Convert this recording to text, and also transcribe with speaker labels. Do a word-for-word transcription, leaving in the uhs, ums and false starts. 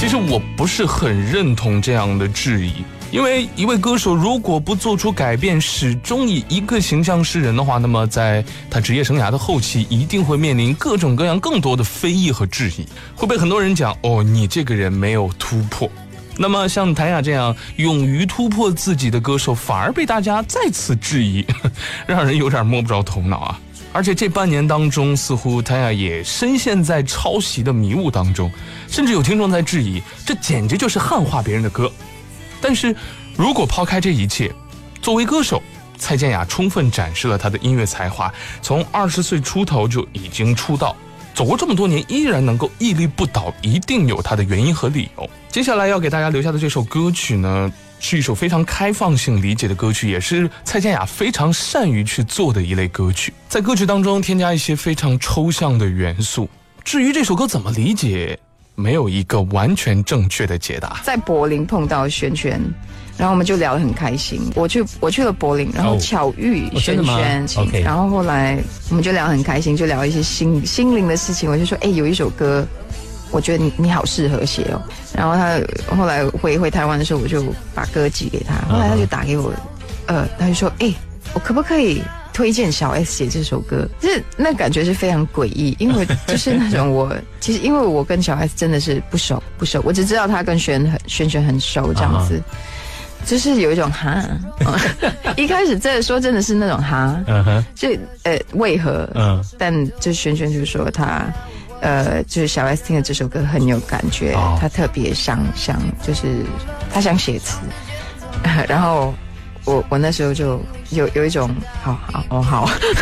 Speaker 1: 其实我不是很认同这样的质疑，因为一位歌手如果不做出改变，始终以一个形象示人的话，那么在他职业生涯的后期一定会面临各种各样更多的非议和质疑，会被很多人讲哦，你这个人没有突破。那么像谭雅这样勇于突破自己的歌手，反而被大家再次质疑，让人有点摸不着头脑啊。而且这半年当中，似乎谭雅也深陷在抄袭的迷雾当中，甚至有听众在质疑，这简直就是汉化别人的歌。但是如果抛开这一切，作为歌手，蔡健雅充分展示了她的音乐才华，从二十岁出头就已经出道，走过这么多年依然能够屹立不倒，一定有它的原因和理由。接下来要给大家留下的这首歌曲呢，是一首非常开放性理解的歌曲，也是蔡健雅非常善于去做的一类歌曲，在歌曲当中添加一些非常抽象的元素。至于这首歌怎么理解，没有一个完全正确的解答。
Speaker 2: 在柏林碰到轩轩，然后我们就聊得很开心。我去我去了柏林，然后巧遇轩轩、
Speaker 3: 哦 okay.
Speaker 2: 然后后来我们就聊得很开心，就聊一些心心灵的事情。我就说，哎，有一首歌，我觉得你你好适合写哦。然后他后来回回台湾的时候，我就把歌寄给他。后来他就打给我，呃，他就说，哎，我可不可以推荐小 S 写这首歌？就是那感觉是非常诡异，因为就是那种我其实因为我跟小 S 真的是不熟不熟，我只知道他跟轩很轩轩很熟这样子。就是有一种哈，一开始真的说真的是那种哈，就呃为何？嗯，但就轩轩就说他，呃，就是小 S 听了这首歌很有感觉，哦、他特别想想，就是他想写词，然后我我那时候就有有一种好好哦好。